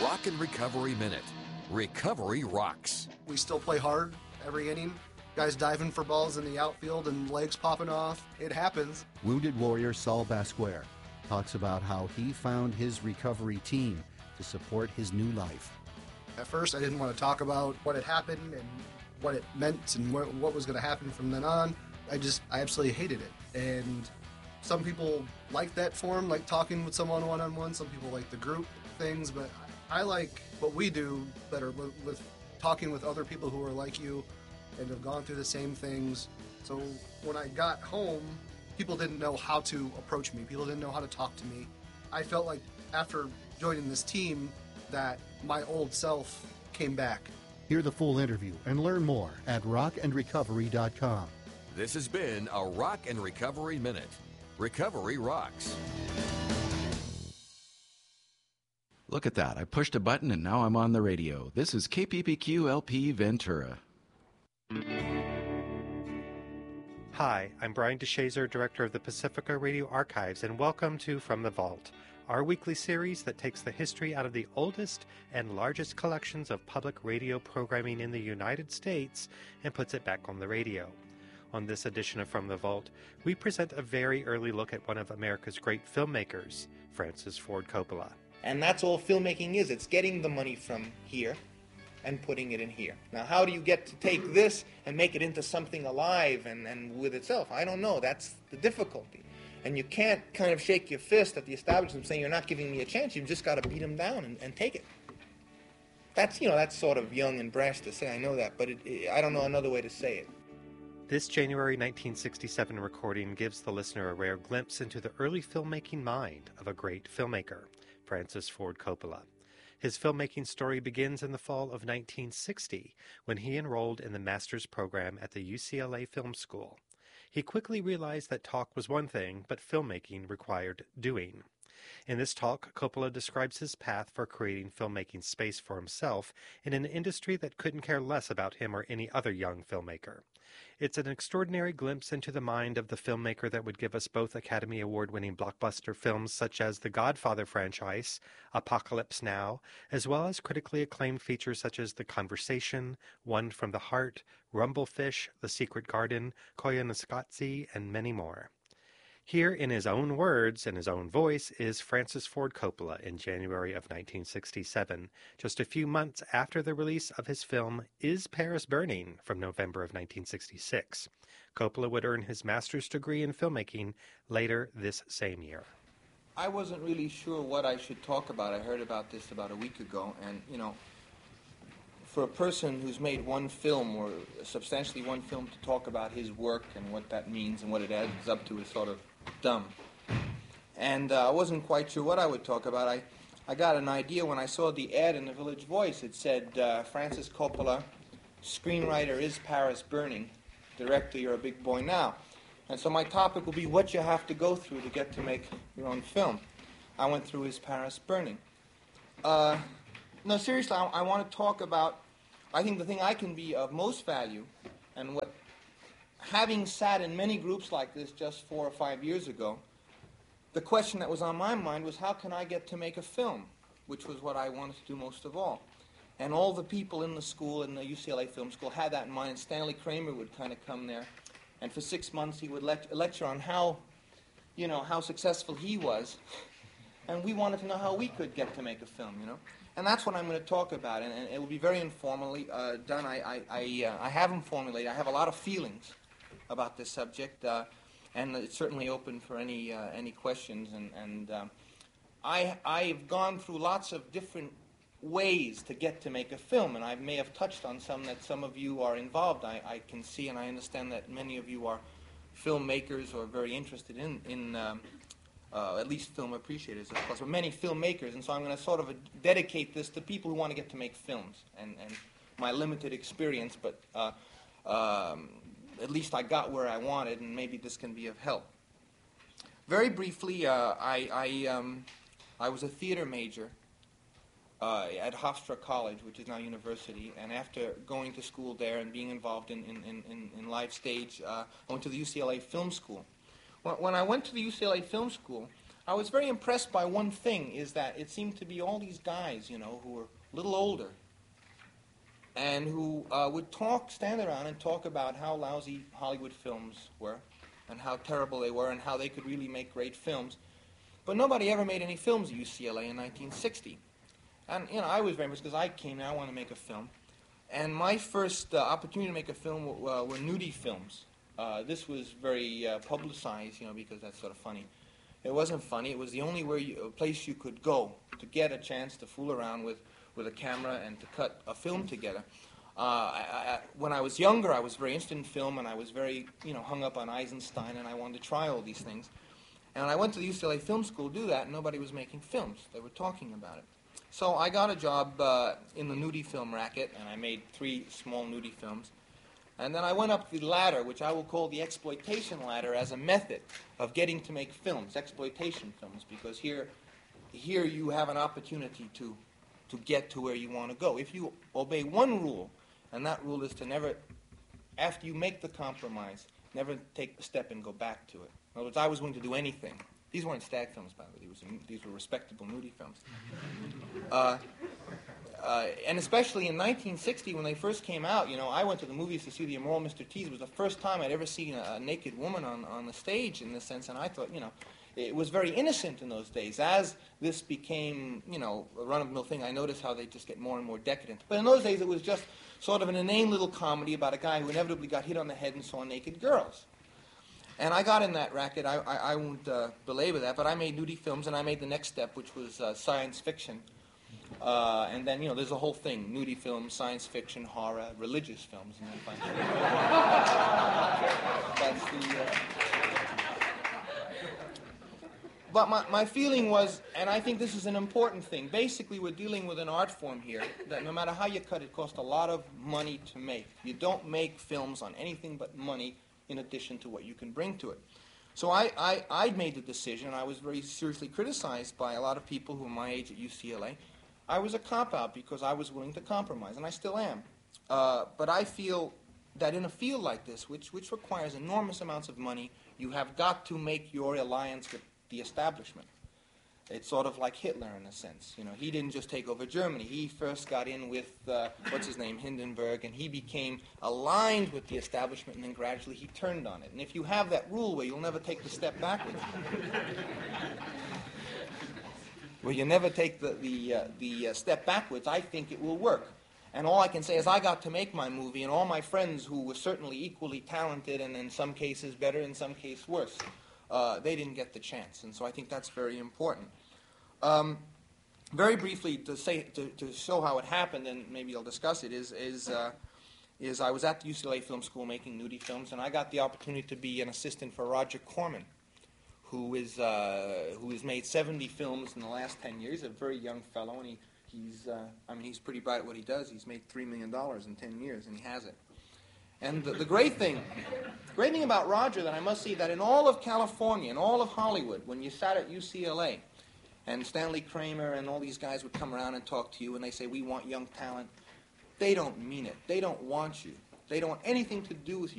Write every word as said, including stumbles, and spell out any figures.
Rock and Recovery Minute. Recovery rocks. We still play hard every inning. Guys diving for balls in the outfield and legs popping off. It happens. Wounded warrior Saul Basquare talks about how he found his recovery team to support his new life. At first, I didn't want to talk about what had happened and what it meant and what, what was going to happen from then on. I just, I absolutely hated it. And some people like that form, like talking with someone one-on-one. Some people like the group things, but I like what we do better with, with talking with other people who are like you and have gone through the same things. So when I got home, people didn't know how to approach me. People didn't know how to talk to me. I felt like after joining this team that my old self came back. Hear the full interview and learn more at rock and recovery dot com. This has been a Rock and Recovery Minute. Recovery rocks. Look at that. I pushed a button and now I'm on the radio. This is K P P Q L P Ventura. Hi, I'm Brian DeShazer, Director of the Pacifica Radio Archives, and welcome to From the Vault, our weekly series that takes the history out of the oldest and largest collections of public radio programming in the United States and puts it back on the radio. On this edition of From the Vault, we present a very early look at one of America's great filmmakers, Francis Ford Coppola. And that's all filmmaking is. It's getting the money from here and putting it in here. Now, how do you get to take this and make it into something alive and, and with itself? I don't know. That's the difficulty. And you can't kind of shake your fist at the establishment saying, you're not giving me a chance. You've just got to beat them down and, and take it. That's, you know, that's sort of young and brash to say, I know that, but it, it, I don't know another way to say it. This January nineteen sixty-seven recording gives the listener a rare glimpse into the early filmmaking mind of a great filmmaker, Francis Ford Coppola. His filmmaking story begins in the fall of nineteen sixty, when he enrolled in the master's program at the U C L A Film School. He quickly realized that talk was one thing, but filmmaking required doing. In this talk, Coppola describes his path for creating filmmaking space for himself in an industry that couldn't care less about him or any other young filmmaker. It's an extraordinary glimpse into the mind of the filmmaker that would give us both Academy Award-winning blockbuster films such as the Godfather franchise, Apocalypse Now, as well as critically acclaimed features such as The Conversation, One from the Heart, Rumblefish, The Secret Garden, Koyaanisqatsi, and many more. Here, in his own words and his own voice, is Francis Ford Coppola in January of nineteen sixty-seven, just a few months after the release of his film Is Paris Burning from November of nineteen sixty-six. Coppola would earn his master's degree in filmmaking later this same year. I wasn't really sure what I should talk about. I heard about this about a week ago, and, you know, for a person who's made one film, or substantially one film, to talk about his work and what that means and what it adds up to is sort of dumb. And uh, I wasn't quite sure what I would talk about. I, I got an idea when I saw the ad in the Village Voice. It said, uh, Francis Coppola, screenwriter, Is Paris Burning? Director, You're a Big Boy Now. And so my topic will be what you have to go through to get to make your own film. I went through Is Paris Burning? Uh, no, seriously, I, I want to talk about, I think the thing I can be of most value, and what, having sat in many groups like this just four or five years ago, the question that was on my mind was, how can I get to make a film? Which was what I wanted to do most of all. And all the people in the school, in the U C L A Film School, had that in mind. And Stanley Kramer would kind of come there, and for six months he would lect- lecture on how, you know, how successful he was. And we wanted to know how we could get to make a film, you know. And that's what I'm going to talk about, and, and it will be very informally uh, done. I I I, uh, I haven't formulated. I have a lot of feelings about this subject, uh, and it's certainly open for any uh, any questions. And and um, I I've gone through lots of different ways to get to make a film, and I may have touched on some that some of you are involved. I, I can see and I understand that many of you are filmmakers or very interested in in. Um, Uh, at least film appreciators, of course, but many filmmakers, and so I'm going to sort of uh, dedicate this to people who want to get to make films, and, and my limited experience, but uh, um, at least I got where I wanted, and maybe this can be of help. Very briefly, uh, I, I, um, I was a theater major uh, at Hofstra College, which is now university, and after going to school there and being involved in, in, in, in live stage, uh, I went to the U C L A Film School. When I went to the U C L A Film School, I was very impressed by one thing, is that it seemed to be all these guys, you know, who were a little older, and who uh, would talk, stand around and talk about how lousy Hollywood films were, and how terrible they were, and how they could really make great films. But nobody ever made any films at U C L A in nineteen sixty. And, you know, I was very much, because I came, now I want to make a film. And my first uh, opportunity to make a film uh, were nudie films. Uh, this was very uh, publicized, you know, because that's sort of funny. It wasn't funny. It was the only where you, place you could go to get a chance to fool around with, with a camera and to cut a film together. Uh, I, I, when I was younger, I was very interested in film, and I was very, you know, hung up on Eisenstein, and I wanted to try all these things. And I went to the U C L A Film School to do that, and nobody was making films. They were talking about it. So I got a job uh, in the nudie film racket, and I made three small nudie films. And then I went up the ladder, which I will call the exploitation ladder, as a method of getting to make films, exploitation films, because here, here you have an opportunity to, to get to where you want to go. If you obey one rule, and that rule is to never, after you make the compromise, never take the step and go back to it. In other words, I was willing to do anything. These weren't stag films, by the way. These were, these were respectable nudie films. Uh, uh, and especially in nineteen sixty, when they first came out, you know, I went to the movies to see The Immoral Mister Tease. It was the first time I'd ever seen a, a naked woman on, on the stage, in this sense, and I thought, you know, it was very innocent in those days. As this became, you know, a run-of-the-mill thing, I noticed how they just get more and more decadent. But in those days, it was just sort of an inane little comedy about a guy who inevitably got hit on the head and saw naked girls. And I got in that racket. I, I, I won't uh, belabor that, but I made nudie films, and I made the next step, which was uh, science fiction. Uh, and then, you know, there's a whole thing: nudie films, science fiction, horror, religious films. And then that's the... Uh... But my, my feeling was, and I think this is an important thing, basically we're dealing with an art form here that no matter how you cut it, costs a lot of money to make. You don't make films on anything but money in addition to what you can bring to it. So I, I, I'd made the decision, and I was very seriously criticized by a lot of people who were my age at U C L A. I was a cop-out because I was willing to compromise, and I still am. Uh, but I feel that in a field like this, which, which requires enormous amounts of money, you have got to make your alliance with the establishment. It's sort of like Hitler in a sense. You know, he didn't just take over Germany. He first got in with, uh, what's his name, Hindenburg, and he became aligned with the establishment, and then gradually he turned on it. And if you have that rule where you'll never take the step backwards, where you never take the, the, uh, the uh, step backwards, I think it will work. And all I can say is I got to make my movie, and all my friends who were certainly equally talented, and in some cases better, in some cases worse, Uh, they didn't get the chance, and so I think that's very important. Um, very briefly, to say to, to show how it happened, and maybe I'll discuss it, is is uh, is I was at the U C L A Film School making nudie films, and I got the opportunity to be an assistant for Roger Corman, who is uh, who has made seventy films in the last ten years. A very young fellow, and he he's uh, I mean he's pretty bright at what he does. He's made three million dollars in ten years, and he has it. And the, the great thing, great thing about Roger that I must say that in all of California, in all of Hollywood, when you sat at U C L A, and Stanley Kramer and all these guys would come around and talk to you, and they say, we want young talent, they don't mean it. They don't want you. They don't want anything to do with you.